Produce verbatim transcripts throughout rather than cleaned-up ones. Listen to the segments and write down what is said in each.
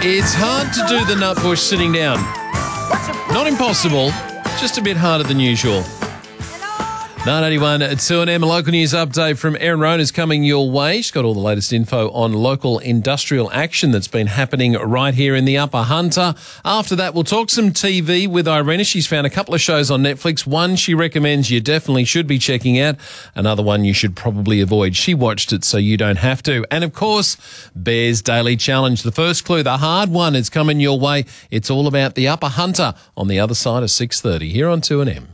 It's hard to do the Nutbush sitting down. Not impossible, just a bit harder than usual. nine eighty-one at two N M, a local news update from Erin Roan is coming your way. She's got all the latest info on local industrial action that's been happening right here in the Upper Hunter. After that, we'll talk some T V with Irena. She's found a couple of shows on Netflix. One she recommends you definitely should be checking out. Another one you should probably avoid. She watched it so you don't have to. And of course, Bear's Daily Challenge. The first clue, the hard one, is coming your way. It's all about the Upper Hunter on the other side of six thirty here on two N M.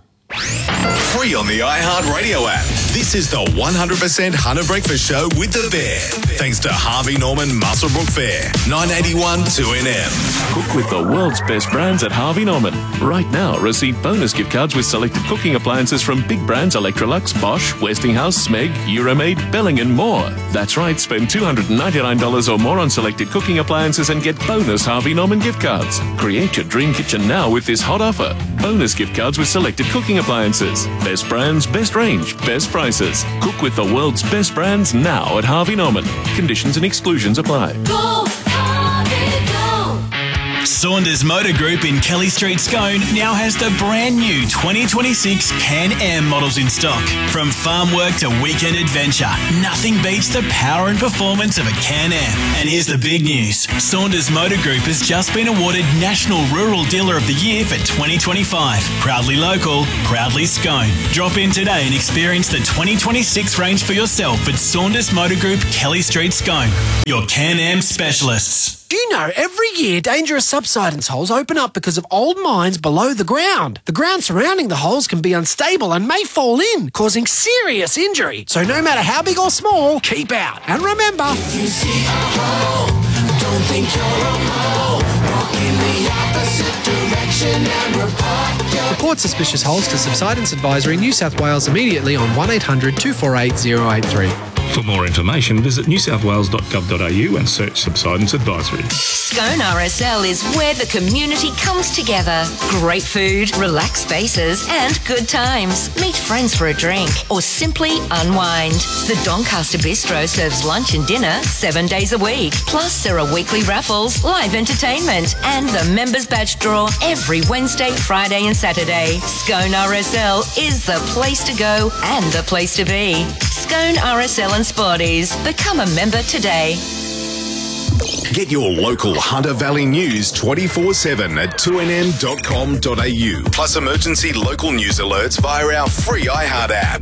Free on the iHeartRadio app. This is the one hundred percent Hunter Breakfast Show with The Bear. Thanks to Harvey Norman Muswellbrook Fair. nine eighty-one two N M. Cook with the world's best brands at Harvey Norman. Right now, receive bonus gift cards with selected cooking appliances from big brands Electrolux, Bosch, Westinghouse, Smeg, Euromaid, Belling and more. That's right, spend two hundred ninety-nine dollars or more on selected cooking appliances and get bonus Harvey Norman gift cards. Create your dream kitchen now with this hot offer. Bonus gift cards with selected cooking appliances. Best brands, best range, best prices. Cook with the world's best brands now at Harvey Norman. Conditions and exclusions apply. Go, Harvey, go! Saunders Motor Group in Kelly Street, Scone now has the brand new twenty twenty-six Can-Am models in stock. From farm work to weekend adventure, nothing beats the power and performance of a Can-Am. And here's the big news. Saunders Motor Group has just been awarded National Rural Dealer of the Year for twenty twenty-five. Proudly local, proudly Scone. Drop in today and experience the twenty twenty-six range for yourself at Saunders Motor Group, Kelly Street, Scone. Your Can-Am specialists. Do you know, every year dangerous subsidence holes open up because of old mines below the ground. The ground surrounding the holes can be unstable and may fall in, causing serious injury. So no matter how big or small, keep out. And remember, if you see a hole, don't think you're a mole. Walk in the opposite direction and report your... Report suspicious holes to Subsidence Advisory New South Wales immediately on one eight hundred two four eight zero eight three. For more information, visit new south wales dot gov dot a u and search Subsidence Advisory. Scone R S L is where the community comes together. Great food, relaxed spaces and good times. Meet friends for a drink or simply unwind. The Doncaster Bistro serves lunch and dinner seven days a week. Plus there are weekly raffles, live entertainment and the members badge draw every Wednesday, Friday and Saturday. Scone R S L is the place to go and the place to be. Scone R S L and Sporties. Become a member today. Get your local Hunter Valley news twenty-four seven at two n m dot com dot a u. Plus emergency local news alerts via our free iHeart app.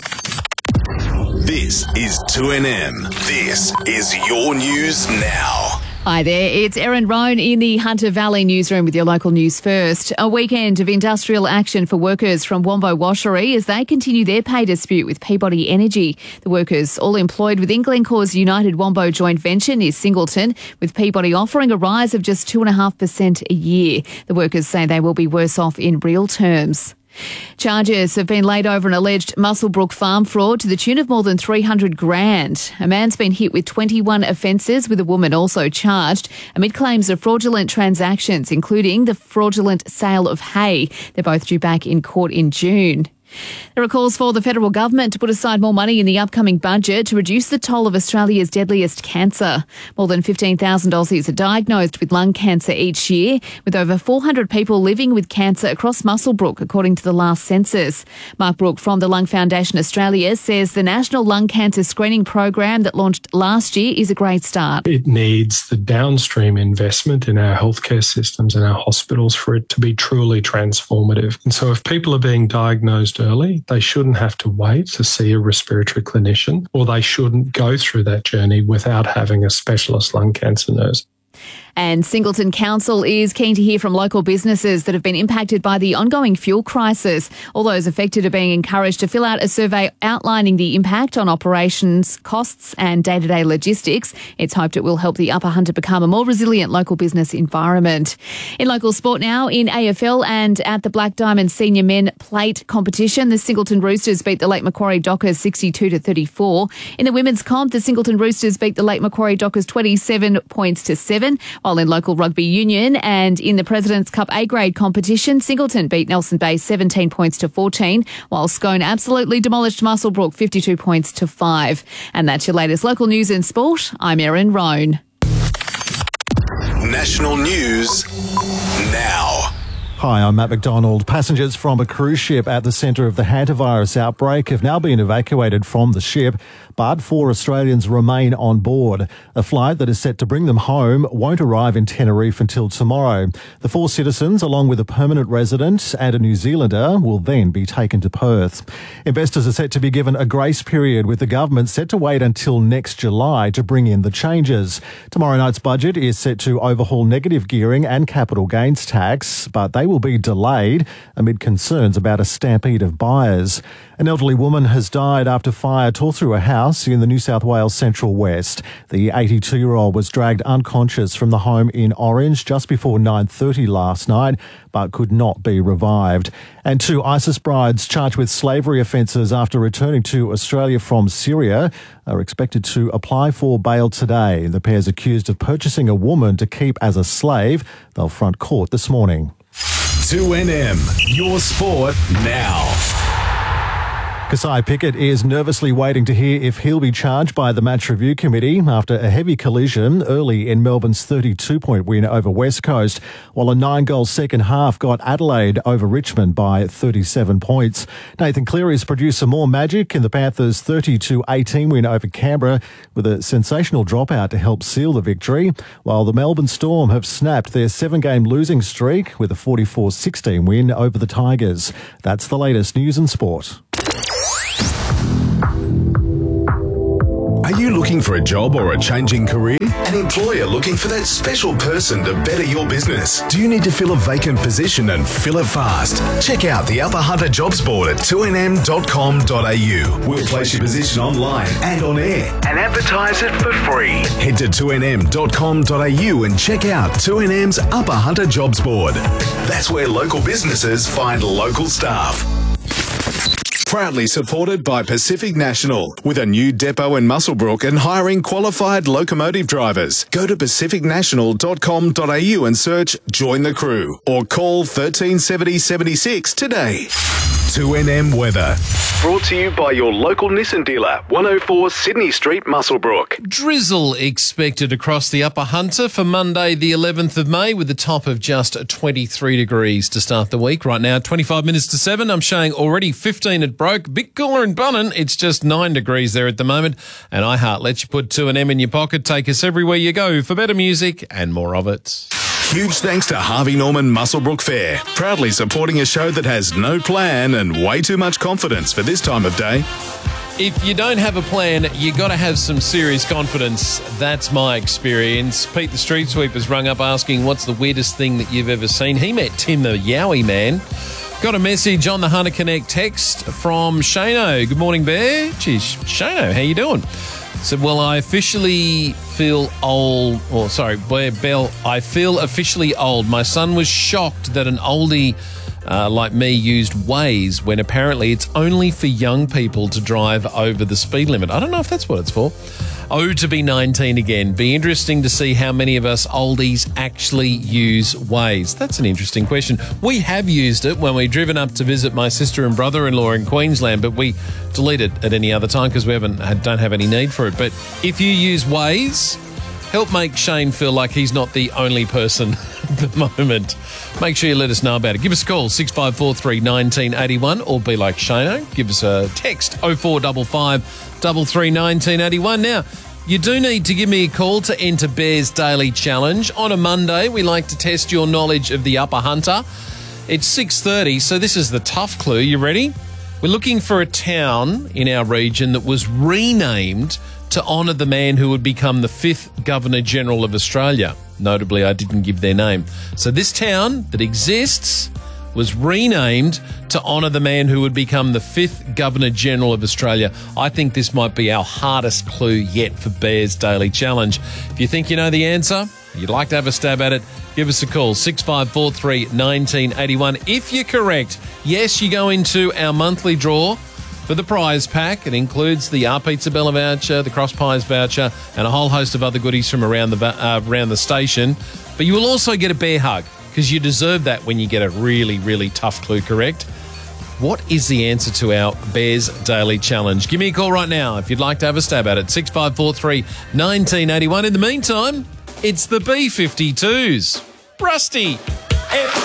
This is two N M. This is your news now. Hi there, it's Erin Roan in the Hunter Valley newsroom with your local news first. A weekend of industrial action for workers from Wombo Washery as they continue their pay dispute with Peabody Energy. The workers, all employed within Glencore's United Wombo joint venture near Singleton, with Peabody offering a rise of just two point five percent a year. The workers say they will be worse off in real terms. Charges have been laid over an alleged Muswellbrook farm fraud to the tune of more than three hundred grand. A man's been hit with twenty-one offences, with a woman also charged amid claims of fraudulent transactions, including the fraudulent sale of hay. They're both due back in court in June. There are calls for the federal government to put aside more money in the upcoming budget to reduce the toll of Australia's deadliest cancer. More than fifteen thousand Aussies are diagnosed with lung cancer each year, with over four hundred people living with cancer across Muswellbrook, according to the last census. Mark Brook from the Lung Foundation Australia says the National Lung Cancer Screening Program that launched last year is a great start. It needs the downstream investment in our healthcare systems and our hospitals for it to be truly transformative. And so if people are being diagnosed early, they shouldn't have to wait to see a respiratory clinician, or they shouldn't go through that journey without having a specialist lung cancer nurse. And Singleton Council is keen to hear from local businesses that have been impacted by the ongoing fuel crisis. All those affected are being encouraged to fill out a survey outlining the impact on operations, costs and day-to-day logistics. It's hoped it will help the Upper Hunter become a more resilient local business environment. In local sport now, in A F L and at the Black Diamond Senior Men Plate competition, the Singleton Roosters beat the Lake Macquarie Dockers sixty-two to thirty-four. In the women's comp, the Singleton Roosters beat the Lake Macquarie Dockers twenty-seven points to seven. While in local rugby union and in the President's Cup A-grade competition, Singleton beat Nelson Bay seventeen points to fourteen, while Scone absolutely demolished Muswellbrook fifty-two points to five. And that's your latest local news and sport. I'm Erin Roan. National News now. Hi, I'm Matt McDonald. Passengers from a cruise ship at the centre of the hantavirus outbreak have now been evacuated from the ship, but four Australians remain on board. A flight that is set to bring them home won't arrive in Tenerife until tomorrow. The four citizens, along with a permanent resident and a New Zealander, will then be taken to Perth. Investors are set to be given a grace period, with the government set to wait until next July to bring in the changes. Tomorrow night's budget is set to overhaul negative gearing and capital gains tax, but they will be delayed amid concerns about a stampede of buyers. An elderly woman has died after fire tore through a house in the New South Wales Central West. The eighty-two-year-old was dragged unconscious from the home in Orange just before nine thirty last night, but could not be revived. And two ISIS brides charged with slavery offences after returning to Australia from Syria are expected to apply for bail today. The pair's accused of purchasing a woman to keep as a slave. They'll front court this morning. two N M, your sport now. Kasai Pickett is nervously waiting to hear if he'll be charged by the Match Review Committee after a heavy collision early in Melbourne's thirty-two point win over West Coast, while a nine-goal second half got Adelaide over Richmond by thirty-seven points. Nathan Cleary's produced some more magic in the Panthers' thirty to eighteen win over Canberra, with a sensational dropout to help seal the victory, while the Melbourne Storm have snapped their seven-game losing streak with a forty-four sixteen win over the Tigers. That's the latest news and sport. Are you looking for a job or a changing career? An employer looking for that special person to better your business? Do you need to fill a vacant position and fill it fast? Check out the Upper Hunter Jobs Board at two n m dot com dot a u. We'll place your position online and on air and advertise it for free. Head to two n m dot com dot a u and check out two N M's Upper Hunter Jobs Board. That's where local businesses find local staff. Proudly supported by Pacific National, with a new depot in Muswellbrook and hiring qualified locomotive drivers. Go to pacific national dot com dot a u and search Join the Crew or call thirteen seventy seventy-six today. two N M Weather. Brought to you by your local Nissan dealer, one oh four Sydney Street, Muswellbrook. Drizzle expected across the Upper Hunter for Monday the eleventh of May, with a top of just twenty-three degrees to start the week. Right now, twenty-five minutes to seven. I'm showing already fifteen at Broke. Bit cooler in Bunnan. It's just nine degrees there at the moment. And iHeart lets you put two N M in your pocket. Take us everywhere you go for better music and more of it. Huge thanks to Harvey Norman Muswellbrook Fair, proudly supporting a show that has no plan and way too much confidence for this time of day. If you don't have a plan, you got to have some serious confidence. That's my experience. Pete the Street Sweeper's rung up asking, what's the weirdest thing that you've ever seen? He met Tim the Yowie Man. Got a message on the Hunter Connect text from Shano. Good morning, Bear. Geez, Shano, how you doing? Said, well, I officially feel old, or sorry, Bell, I feel officially old. My son was shocked that an oldie uh, like me used Waze when apparently it's only for young people to drive over the speed limit. I don't know if that's what it's for. Oh, to be nineteen again. Be interesting to see how many of us oldies actually use Waze. That's an interesting question. We have used it when we've driven up to visit my sister and brother-in-law in Queensland, but we delete it at any other time because we haven't don't have any need for it. But if you use Waze, help make Shane feel like he's not the only person at the moment. Make sure you let us know about it. Give us a call, six five four three, one nine eight one, or be like Shano. Give us a text, oh four five five, three three, one nine eight one. Now, you do need to give me a call to enter Bear's Daily Challenge. On a Monday, we like to test your knowledge of the Upper Hunter. It's six thirty, so this is the tough clue. You ready? We're looking for a town in our region that was renamed to honour the man who would become the fifth Governor-General of Australia. Notably, I didn't give their name. So this town that exists was renamed to honour the man who would become the fifth Governor-General of Australia. I think this might be our hardest clue yet for Bear's Daily Challenge. If you think you know the answer, you'd like to have a stab at it, give us a call, six five four three, one nine eight one. If you're correct, yes, you go into our monthly draw for the prize pack. It includes the Our Pizza Bella voucher, the Cross Pies voucher, and a whole host of other goodies from around the uh, around the station. But you will also get a bear hug, because you deserve that when you get a really, really tough clue correct. What is the answer to our Bears Daily Challenge? Give me a call right now if you'd like to have a stab at it. six five four three, one nine eight one. In the meantime, It's the B fifty-twos. Rusty.